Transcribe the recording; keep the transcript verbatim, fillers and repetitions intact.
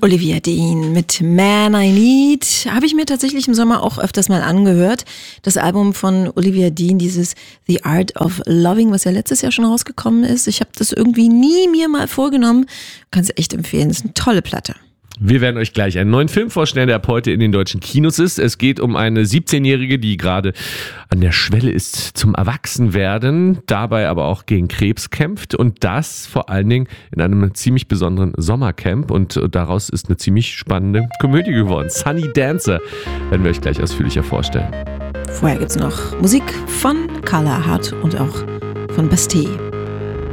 Olivia Dean mit Man I Need habe ich mir tatsächlich im Sommer auch öfters mal angehört. Das Album von Olivia Dean, dieses The Art of Loving, was ja letztes Jahr schon rausgekommen ist. Ich habe das irgendwie nie mir mal vorgenommen. Kann es echt empfehlen, das ist eine tolle Platte. Wir werden euch gleich einen neuen Film vorstellen, der ab heute in den deutschen Kinos ist. Es geht um eine siebzehnjährige, die gerade an der Schwelle ist zum Erwachsenwerden, dabei aber auch gegen Krebs kämpft und das vor allen Dingen in einem ziemlich besonderen Sommercamp und daraus ist eine ziemlich spannende Komödie geworden. Sunny Dancer werden wir euch gleich ausführlicher vorstellen. Vorher gibt's noch Musik von Carla Hart und auch von Bastille.